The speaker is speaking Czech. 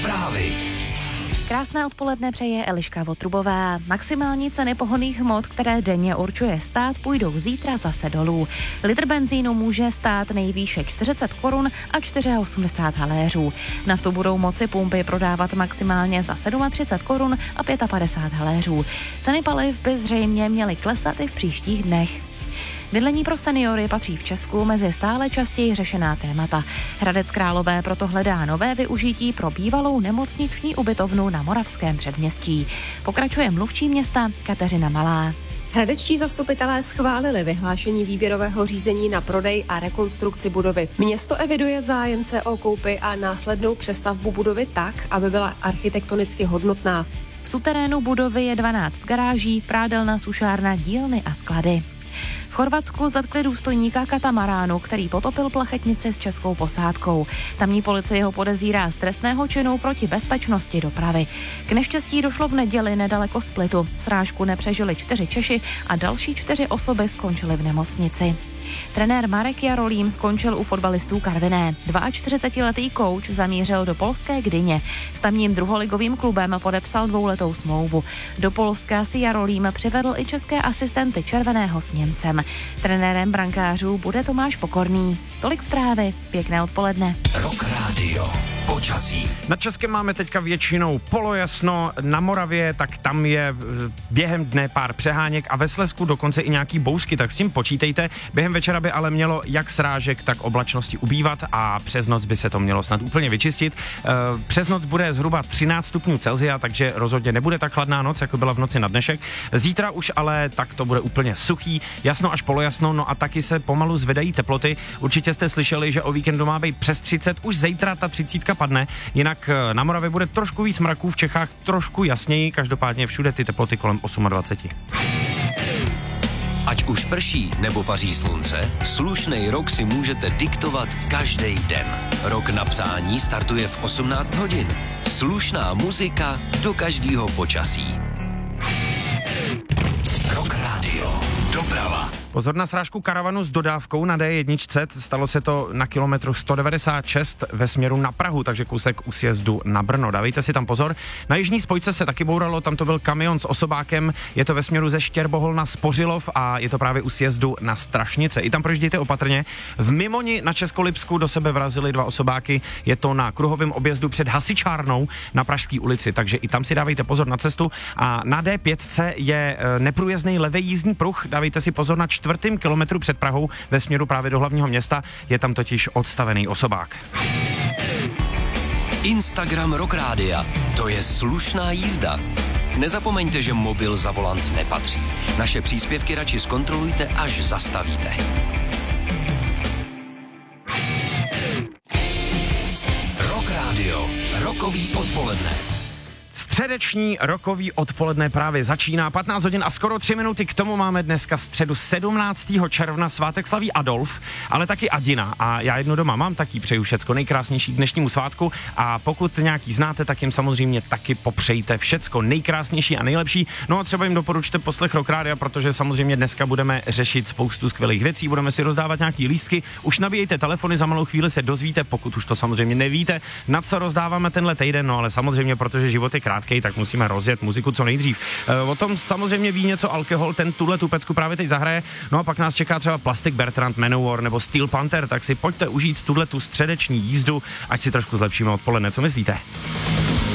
Zprávy. Krásné odpoledne přeje Eliška Votrubová. Maximální ceny pohonných hmot, které denně určuje stát, půjdou zítra zase dolů. Litr benzínu může stát nejvýše 40 korun a 84 haléřů. Naftu budou moci pumpy prodávat maximálně za 37 korun a 55 haléřů. Ceny paliv by zřejmě měly klesat i v příštích dnech. Bydlení pro seniory patří v Česku mezi stále častěji řešená témata. Hradec Králové proto hledá nové využití pro bývalou nemocniční ubytovnu na Moravském předměstí. Pokračuje mluvčí města Kateřina Malá. Hradečtí zastupitelé schválili vyhlášení výběrového řízení na prodej a rekonstrukci budovy. Město eviduje zájemce o koupi a následnou přestavbu budovy tak, aby byla architektonicky hodnotná. V suterénu budovy je 12 garáží, prádelna, sušárna, dílny a sklady. V Chorvatsku zatkli důstojníka katamaránu, který potopil plachetnici s českou posádkou. Tamní policie ho podezírá z trestného činu proti bezpečnosti dopravy. K neštěstí došlo v neděli nedaleko Splitu. Srážku nepřežili 4 Češi a další 4 osoby skončily v nemocnici. Trenér Marek Jarolím skončil u fotbalistů Karviné. 42letý kouč zamířil do polské Gdyně. S tamním druholigovým klubem podepsal 2letou smlouvu. Do Polska si Jarolím přivedl i české asistenty Červeného s Němcem. Trenérem brankářů bude Tomáš Pokorný. Tolik zprávy, pěkné odpoledne. Rock Radio. Počasí. Na Českém máme teďka většinou polojasno, na Moravě, tak tam je během dne pár přeháněk a ve Slezsku dokonce i nějaký bouřky, tak s tím počítejte. Během večera by ale mělo jak srážek, tak oblačnosti ubývat a přes noc by se to mělo snad úplně vyčistit. Přes noc bude zhruba 13 stupňů Celsia, takže rozhodně nebude tak chladná noc, jako byla v noci na dnešek. Zítra už ale tak to bude úplně suchý, jasno až polojasno, no a taky se pomalu zvedají teploty. Určitě jste slyšeli, že o víkendu má být přes 30, už zítra ta 30 padne, jinak na Moravě bude trošku víc mraků, v Čechách trošku jasněji, každopádně všude ty teploty kolem 28. Ať už prší nebo paří slunce, slušnej rok si můžete diktovat každý den. Rok na přání startuje v 18 hodin. Slušná muzika do každého počasí. Rock Radio. Doprava. Pozor na srážku karavanu s dodávkou na D1, stalo se to na kilometru 196 ve směru na Prahu, takže kousek u sjezdu na Brno. Dávejte si tam pozor. Na jižní spojce se taky bouralo, tam to byl kamion s osobákem, je to ve směru ze Štěrbohol na Spořilov a je to právě u sjezdu na Strašnice. I tam projíždějte opatrně. V Mimoni na Českolipsku do sebe vrazili 2 osobáky, je to na kruhovém objezdu před Hasičárnou na Pražské ulici, takže i tam si dávejte pozor na cestu. A na D5 je neprůjezdný levý jízdní pruh, dávejte si pozor na 4. kilometru před Prahou ve směru právě do hlavního města, je tam totiž odstavený osobák. Instagram Rock Rádia. To je slušná jízda. Nezapomeňte, že mobil za volant nepatří. Naše příspěvky radši zkontrolujte, až zastavíte. Rock Radio. Rokový odpoledne. Středeční rokový odpoledne právě začíná, 15 hodin a skoro 3 minuty, k tomu máme dneska středu 17. června, svátek slaví Adolf, ale taky Adina a já jednu doma mám, taky přeju všecko nejkrásnější k dnešnímu svátku a pokud nějaký znáte, tak jim samozřejmě taky popřejte všecko nejkrásnější a nejlepší, no a třeba jim doporučte poslech Rock Rádia, protože samozřejmě dneska budeme řešit spoustu skvělých věcí, budeme si rozdávat nějaký lístky, už nabíjejte telefony, za malou chvíli se dozvíte, pokud už to samozřejmě nevíte, na co rozdáváme tenhle týden, no ale samozřejmě, protože život je krátkej, tak musíme rozjet muziku co nejdřív. O tom samozřejmě ví něco Alkohol, ten tuhle tu pecku právě teď zahraje. No a pak nás čeká třeba Plastic Bertrand, Manowar nebo Steel Panther, tak si pojďte užít tuhle tu středeční jízdu, ať si trošku zlepšíme odpoledne. Co myslíte?